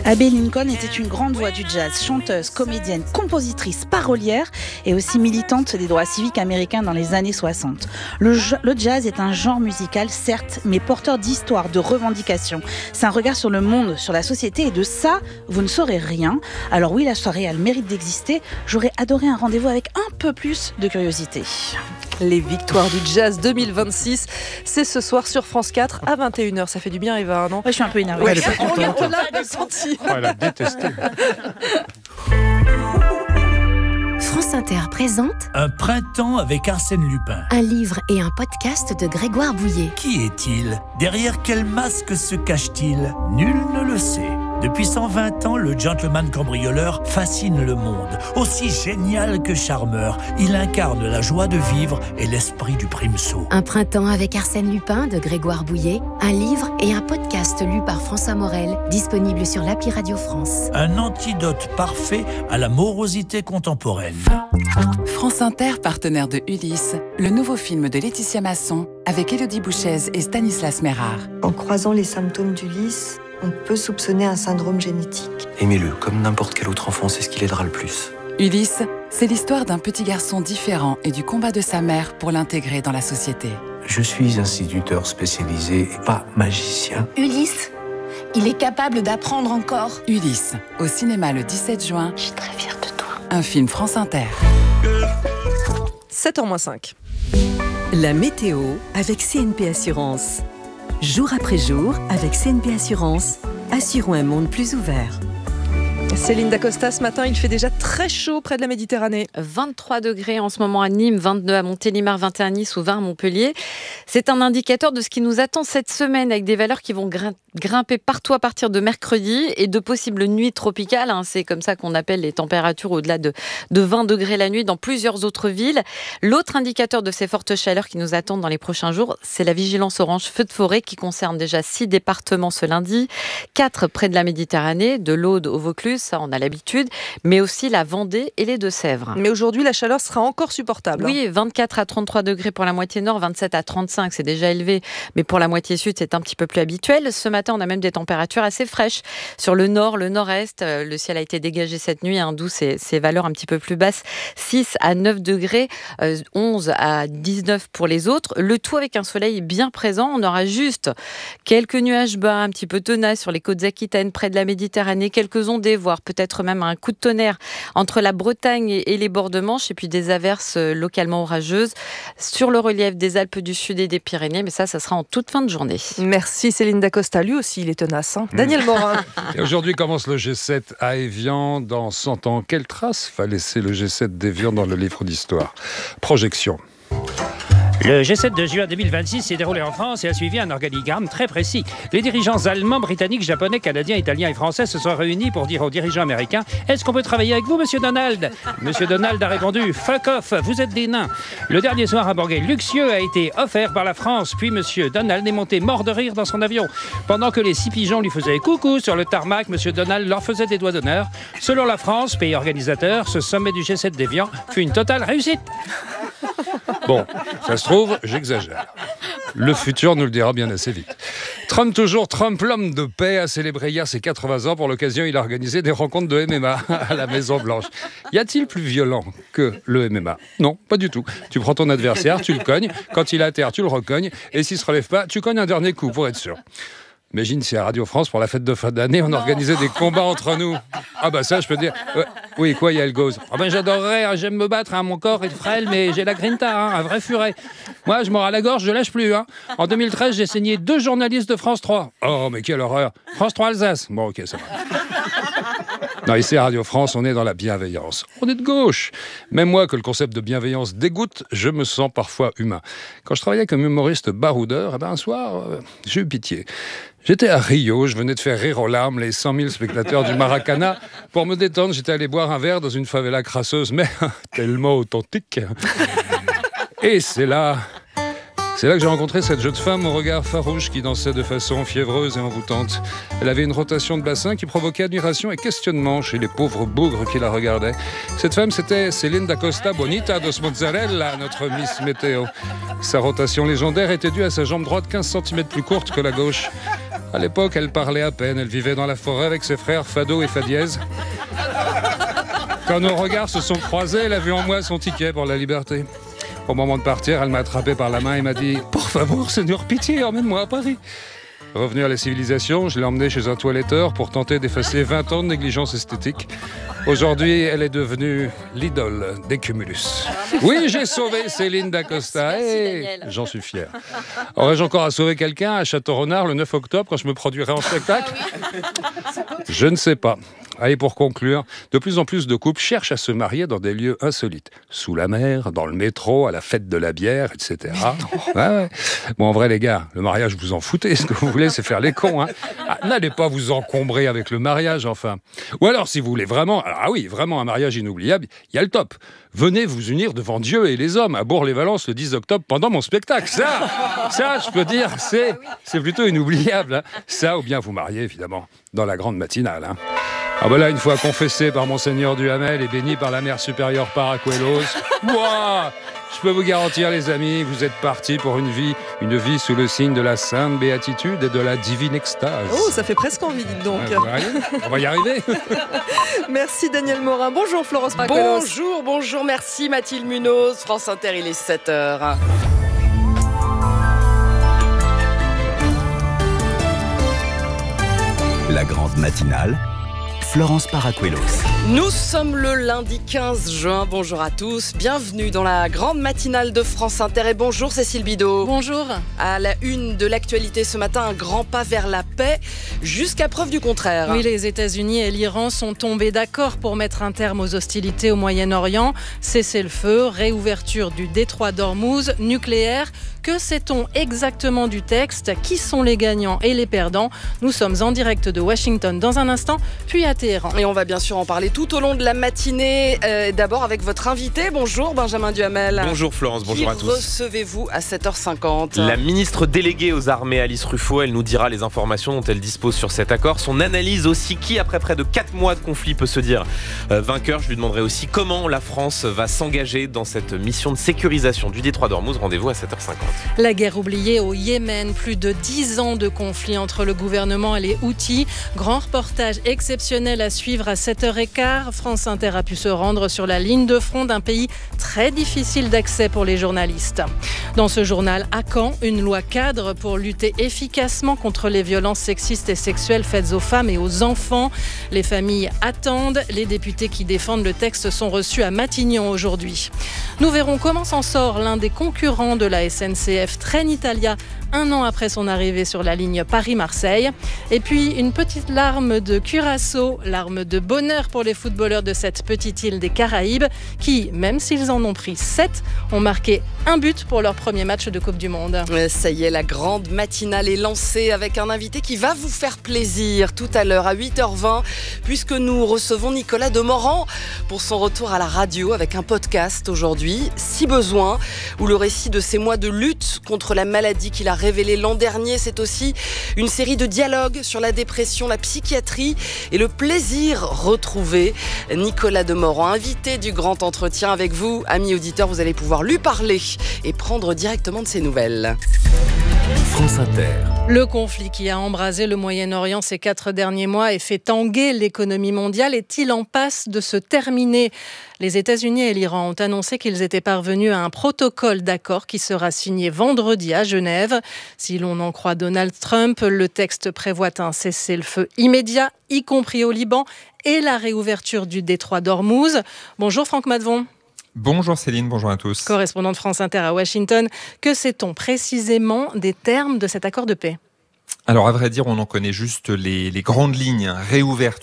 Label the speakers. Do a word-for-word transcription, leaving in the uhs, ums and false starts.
Speaker 1: Abbey Lincoln était une grande voix du jazz, chanteuse, comédienne, compositrice, parolière et aussi militante des droits civiques américains dans les années soixante. Le, le jazz est un genre musical, certes, mais porteur d'histoire, de revendications. C'est un regard sur le monde, sur la société, et de ça, vous ne saurez rien. Alors oui, la soirée a le mérite d'exister. J'aurais adoré un rendez-vous avec un peu plus de curiosité.
Speaker 2: Les victoires du jazz deux mille vingt-six, c'est ce soir sur France quatre à vingt et une heures. Ça fait du bien, Eva, non ?
Speaker 1: Ouais, je suis un peu énervée.
Speaker 2: Ouais,
Speaker 3: elle est pas contente.
Speaker 2: on l'a senti.
Speaker 3: Oh, elle a détesté.
Speaker 4: France Inter présente
Speaker 5: Un printemps avec Arsène Lupin.
Speaker 4: un livre et un podcast de Grégoire Bouillet.
Speaker 5: Qui est-il ? Derrière quel masque se cache-t-il ? Nul ne le sait. Depuis cent vingt ans, le gentleman cambrioleur fascine le monde. Aussi génial que charmeur, il incarne la joie de vivre et l'esprit du primesaut.
Speaker 4: Un printemps avec Arsène Lupin de Grégoire Bouillet, un livre et un podcast lu par François Morel, disponible sur l'appli Radio France.
Speaker 5: Un antidote parfait à la morosité contemporaine.
Speaker 6: France Inter, partenaire de Ulysse, le nouveau film de Laetitia Masson avec Élodie Bouchez et Stanislas Mérard.
Speaker 7: En croisant les symptômes d'Ulysse, on peut soupçonner un syndrome génétique.
Speaker 8: Aimez-le, comme n'importe quel autre enfant, c'est ce qui l'aidera le plus.
Speaker 6: Ulysse, c'est l'histoire d'un petit garçon différent et du combat de sa mère pour l'intégrer dans la société.
Speaker 8: Je suis instituteur spécialisé et pas magicien.
Speaker 9: Ulysse, il est capable d'apprendre encore.
Speaker 6: Ulysse, au cinéma le dix-sept juin.
Speaker 9: Je suis très fière de toi.
Speaker 6: Un film France Inter.
Speaker 2: sept heures moins cinq.
Speaker 10: La météo avec C N P Assurance. Jour après jour, avec C N P Assurance, assurons un monde plus ouvert.
Speaker 2: Céline Dacosta, ce matin, il fait déjà très chaud près de la Méditerranée.
Speaker 11: vingt-trois degrés en ce moment à Nîmes, vingt-deux à Montélimar, vingt et un à Nice ou vingt à Montpellier. C'est un indicateur de ce qui nous attend cette semaine, avec des valeurs qui vont grimper partout à partir de mercredi et de possibles nuits tropicales. C'est comme ça qu'on appelle les températures au-delà de, de vingt degrés la nuit dans plusieurs autres villes. L'autre indicateur de ces fortes chaleurs qui nous attendent dans les prochains jours, c'est la vigilance orange feu de forêt qui concerne déjà six départements ce lundi, quatre près de la Méditerranée, de l'Aude au Vaucluse, ça on a l'habitude, mais aussi la Vendée et les Deux-Sèvres.
Speaker 2: Mais aujourd'hui, la chaleur sera encore supportable.
Speaker 11: Oui, vingt-quatre à trente-trois degrés pour la moitié nord, vingt-sept à trente-cinq, c'est déjà élevé, mais pour la moitié sud, c'est un petit peu plus habituel. Ce matin, on a même des températures assez fraîches. Sur le nord, le nord-est, le ciel a été dégagé cette nuit, hein, d'où ces, ces valeurs un petit peu plus basses, six à neuf degrés, euh, onze à dix-neuf pour les autres. Le tout avec un soleil bien présent. On aura juste quelques nuages bas, un petit peu tenaces sur les côtes aquitaines, près de la Méditerranée, quelques ondées, voire peut-être même un coup de tonnerre entre la Bretagne et les bords de Manche, et puis des averses localement orageuses sur le relief des Alpes du Sud et des Pyrénées, mais ça, ça sera en toute fin de journée.
Speaker 2: Merci Céline Dacosta, lui aussi il est tenace. Hein. Mmh. Daniel Morin.
Speaker 3: Et aujourd'hui commence le G sept à Évian dans cent ans. Quelle trace va laisser le G sept d'Évian dans le livre d'histoire ? Projection.
Speaker 12: Le G sept de juin deux mille vingt-six s'est déroulé en France et a suivi un organigramme très précis. Les dirigeants allemands, britanniques, japonais, canadiens, italiens et français se sont réunis pour dire aux dirigeants américains « Est-ce qu'on peut travailler avec vous, monsieur Donald ?» Monsieur Donald a répondu « Fuck off, vous êtes des nains !» Le dernier soir, un burger luxueux a été offert par la France, puis monsieur Donald est monté mort de rire dans son avion. Pendant que les six pigeons lui faisaient coucou sur le tarmac, monsieur Donald leur faisait des doigts d'honneur. Selon la France, pays organisateur, ce sommet du G sept d'Évian fut une totale réussite.
Speaker 3: Bon, ça se trouve, j'exagère. Le futur nous le dira bien assez vite. Trump toujours, Trump, l'homme de paix, a célébré hier ses quatre-vingts ans. Pour l'occasion, il a organisé des rencontres de M M A à la Maison-Blanche. Y a-t-il plus violent que le M M A ? Non, pas du tout. Tu prends ton adversaire, tu le cognes. Quand il est à terre, tu le recognes. Et s'il se relève pas, tu cognes un dernier coup pour être sûr. Imagine si à Radio France, pour la fête de fin d'année, on organisait des combats entre nous. Ah bah ça, je peux dire... Ouais. Oui, quoi, Yael Goz ? Ah ben j'adorerais, hein, j'aime me battre, hein, mon corps est frêle, mais j'ai la grinta, hein, un vrai furet. Moi, je mords à la gorge, je lâche plus. Hein. En deux mille treize, j'ai saigné deux journalistes de France trois. Oh, mais quelle horreur. France trois Alsace. Bon, ok, ça va. Non, ici à Radio France, on est dans la bienveillance. On est de gauche. Même moi, que le concept de bienveillance dégoûte, je me sens parfois humain. Quand je travaillais comme humoriste baroudeur, eh ben, un soir, euh, j'ai eu pitié. J'étais à Rio, je venais de faire rire aux larmes les cent mille spectateurs du Maracana. Pour me détendre, j'étais allé boire un verre dans une favela crasseuse, mais tellement authentique. Et c'est là... C'est là que j'ai rencontré cette jeune femme au regard farouche qui dansait de façon fiévreuse et envoûtante. Elle avait une rotation de bassin qui provoquait admiration et questionnement chez les pauvres bougres qui la regardaient. Cette femme, c'était Céline Dacosta Bonita dos Mozzarella, notre Miss Météo. Sa rotation légendaire était due à sa jambe droite quinze centimètres plus courte que la gauche. À l'époque, elle parlait à peine. Elle vivait dans la forêt avec ses frères Fado et Fadiez. Quand nos regards se sont croisés, elle a vu en moi son ticket pour la liberté. Au moment de partir, elle m'a attrapé par la main et m'a dit « Por favor, Seigneur, pitié, emmène-moi à Paris ». Revenu à la civilisation, je l'ai emmenée chez un toiletteur pour tenter d'effacer vingt ans de négligence esthétique. Aujourd'hui, elle est devenue l'idole des cumulus. Oui, j'ai sauvé Céline Dacosta. Hey, j'en suis fier. Aurais-je encore à sauver quelqu'un à Château-Renard le neuf octobre quand je me produirai en spectacle ? Je ne sais pas. Allez, pour conclure, de plus en plus de couples cherchent à se marier dans des lieux insolites. Sous la mer, dans le métro, à la fête de la bière, et cetera. Ouais, ouais. Bon, en vrai, les gars, le mariage, vous en foutez. Ce que vous voulez, c'est faire les cons. Hein. Ah, n'allez pas vous encombrer avec le mariage, enfin. Ou alors, si vous voulez vraiment, alors, ah oui, vraiment un mariage inoubliable, il y a le top. Venez vous unir devant Dieu et les hommes à Bourg-les-Valences le dix octobre pendant mon spectacle. Ça, ça, je peux dire, c'est, c'est plutôt inoubliable. Hein. Ça, ou bien vous marier, évidemment, dans la grande matinale. Hein. Ah ben là, une fois confessé par Monseigneur Duhamel et béni par la mère supérieure Paracuelos, moi, je peux vous garantir, les amis, vous êtes partis pour une vie, une vie sous le signe de la sainte béatitude et de la divine extase.
Speaker 2: Oh, ça fait presque envie, dites donc.
Speaker 3: Ouais, on va y arriver.
Speaker 2: Merci Daniel Morin. Bonjour Florence Paracuelos.
Speaker 13: Bonjour, bonjour, merci Mathilde Munoz. France Inter, il est sept heures.
Speaker 14: La grande matinale, Florence Paracuelos.
Speaker 13: Nous sommes le lundi quinze juin. Bonjour à tous. Bienvenue dans la grande matinale de France Inter. Et bonjour Cécile Bidot.
Speaker 11: Bonjour.
Speaker 13: À la une de l'actualité ce matin, un grand pas vers la paix, jusqu'à preuve du contraire.
Speaker 11: Oui, les États-Unis et l'Iran sont tombés d'accord pour mettre un terme aux hostilités au Moyen-Orient. Cessez-le-feu, réouverture du détroit d'Ormuz, nucléaire. Que sait-on exactement du texte ? Qui sont les gagnants et les perdants ? Nous sommes en direct de Washington dans un instant, puis à Téhéran.
Speaker 13: Et on va bien sûr en parler tout au long de la matinée. Euh, d'abord avec votre invité. Bonjour Benjamin Duhamel.
Speaker 15: Bonjour Florence, bonjour
Speaker 13: Qui
Speaker 15: à tous.
Speaker 13: recevez-vous à sept heures cinquante ?
Speaker 15: La ministre déléguée aux armées Alice Ruffo, elle nous dira les informations dont elle dispose sur cet accord. Son analyse aussi, qui après près de quatre mois de conflit peut se dire euh, vainqueur. Je lui demanderai aussi comment la France va s'engager dans cette mission de sécurisation du détroit d'Ormuz. Rendez-vous à sept heures cinquante.
Speaker 11: La guerre oubliée au Yémen, plus de dix ans de conflit entre le gouvernement et les Houthis. Grand reportage exceptionnel à suivre à sept heures quinze. France Inter a pu se rendre sur la ligne de front d'un pays très difficile d'accès pour les journalistes. Dans ce journal, à Caen, une loi cadre pour lutter efficacement contre les violences sexistes et sexuelles faites aux femmes et aux enfants. Les familles attendent. Les députés qui défendent le texte sont reçus à Matignon aujourd'hui. Nous verrons comment s'en sort l'un des concurrents de la S N C F, Trenitalia, un an après son arrivée sur la ligne Paris-Marseille. Et puis une petite larme de Curaçao, larme de bonheur pour les footballeurs de cette petite île des Caraïbes qui, même s'ils en ont pris sept, ont marqué un but pour leur premier match de Coupe du Monde.
Speaker 13: Ça y est, la grande matinale est lancée avec un invité qui va vous faire plaisir tout à l'heure à huit heures vingt, puisque nous recevons Nicolas Demorand pour son retour à la radio avec un podcast aujourd'hui, Si besoin, où le récit de ses mois de lutte contre la maladie qu'il a révélée l'an dernier, c'est aussi une série de dialogues sur la dépression, la psychiatrie et le plaisir retrouvé. Nicolas Demorand, invité du grand entretien avec vous, amis auditeurs, vous allez pouvoir lui parler et prendre directement de ses nouvelles.
Speaker 14: France Inter.
Speaker 11: Le conflit qui a embrasé le Moyen-Orient ces quatre derniers mois et fait tanguer l'économie mondiale est-il en passe de se terminer ? Les États-Unis et l'Iran ont annoncé qu'ils étaient parvenus à un protocole d'accord qui sera signé vendredi à Genève. Si l'on en croit Donald Trump, le texte prévoit un cessez-le-feu immédiat, y compris au Liban, et la réouverture du détroit d'Ormuz. Bonjour Franck Madvon.
Speaker 16: Bonjour Céline, bonjour à tous.
Speaker 11: Correspondant de France Inter à Washington, que sait-on précisément des termes de cet accord de paix ?
Speaker 16: Alors à vrai dire, on en connaît juste les, les grandes lignes. Réouverture